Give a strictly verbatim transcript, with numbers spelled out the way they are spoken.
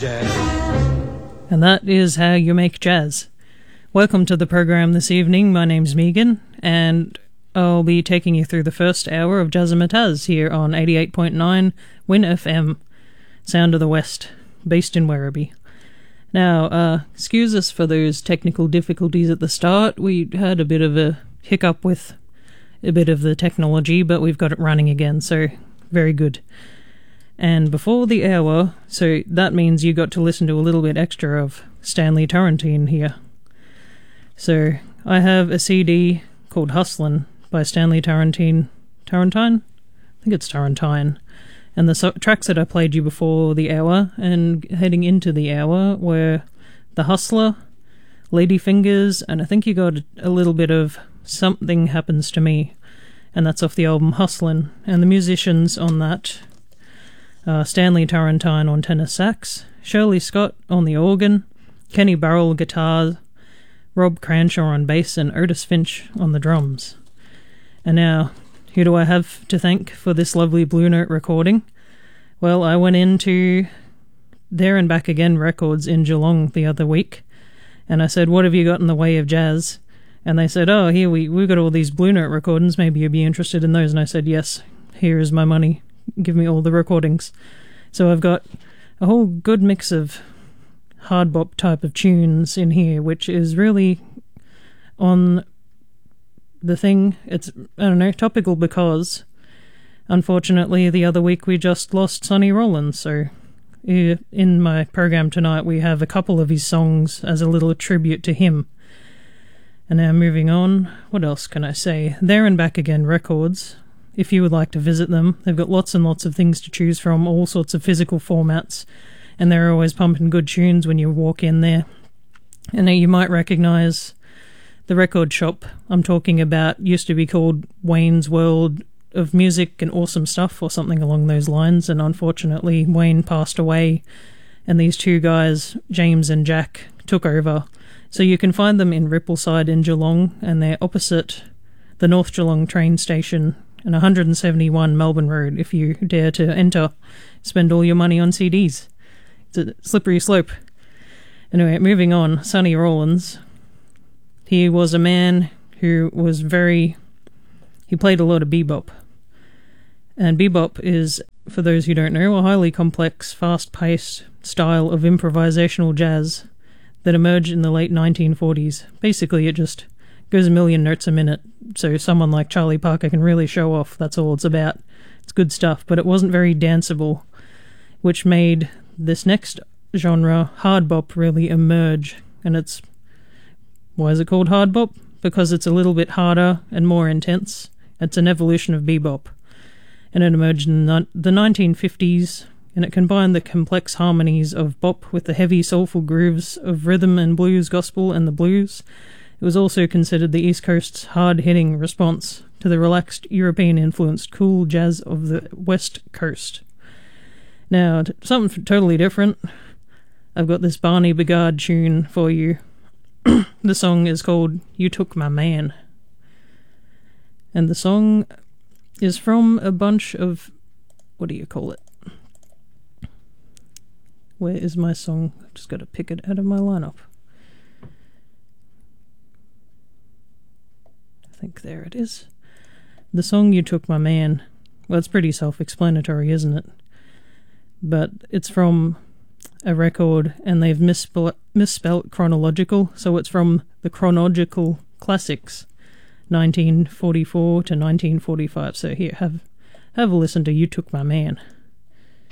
jazz. And that is how you make jazz. Welcome to the program this evening. My name's Megan, and I'll be taking you through the first hour of Jazzamataz here on eighty-eight point nine Win F M, Sound of the West, based in Werribee. Now, uh, excuse us for those technical difficulties at the start. We had a bit of a hiccup with a bit of the technology, but we've got it running again, so very good. And before the hour, so that means you got to listen to a little bit extra of Stanley Turrentine here. So I have a C D called Hustlin' by Stanley Turrentine. Turrentine? I think it's Turrentine. And the so- tracks that I played you before the hour and heading into the hour were The Hustler, Ladyfingers, and I think you got a little bit of Something Happens to Me. And that's off the album Hustlin'. And the musicians on that, uh, Stanley Turrentine on tenor sax, Shirley Scott on the organ, Kenny Burrell guitar, Rob Cranshaw on bass, and Otis Finch on the drums. And now, who do I have to thank for this lovely Blue Note recording? Well, I went into There and Back Again Records in Geelong the other week, and I said, what have you got in the way of jazz? And they said, oh, here, we, we've got all these Blue Note recordings, maybe you'd be interested in those. And I said, yes, here is my money, give me all the recordings. So I've got a whole good mix of hard bop type of tunes in here, which is really on the thing. It's, I don't know, topical because unfortunately the other week we just lost Sonny Rollins, so in my program tonight we have a couple of his songs as a little tribute to him. And now moving on, what else can I say? There and Back Again Records, if you would like to visit them, they've got lots and lots of things to choose from, all sorts of physical formats, and they're always pumping good tunes when you walk in there. And now you might recognise the record shop I'm talking about used to be called Wayne's World of Music and Awesome Stuff, or something along those lines, and unfortunately Wayne passed away, and these two guys, James and Jack, took over. So you can find them in Rippleside in Geelong, and they're opposite the North Geelong train station and one seventy-one Melbourne Road if you dare to enter. Spend all your money on C Ds. It's a slippery slope. Anyway, moving on, Sonny Rollins. He was a man who was very... He played a lot of bebop. And bebop is, for those who don't know, a highly complex, fast-paced style of improvisational jazz that emerged in the late nineteen forties. Basically, it just goes a million notes a minute, so someone like Charlie Parker can really show off. That's all it's about. It's good stuff, but it wasn't very danceable, which made this next genre, hard bop, really emerge. And it's... Why is it called hard bop? Because it's a little bit harder and more intense. It's an evolution of bebop. And it emerged in the nineteen fifties, and it combined the complex harmonies of bop with the heavy soulful grooves of rhythm and blues, gospel and the blues. It was also considered the East Coast's hard-hitting response to the relaxed European-influenced cool jazz of the West Coast. Now, something totally different. I've got this Barney Bigard tune for you. The song is called You Took My Man. And the song is from a bunch of... What do you call it? Where is my song? I've just got to pick it out of my lineup. I think there it is. The song You Took My Man. Well, it's pretty self-explanatory, isn't it? But it's from a record, and they've misspell- misspelt chronological, so it's from the Chronological Classics, nineteen forty-four to nineteen forty-five. So here, have have a listen to You Took My Man.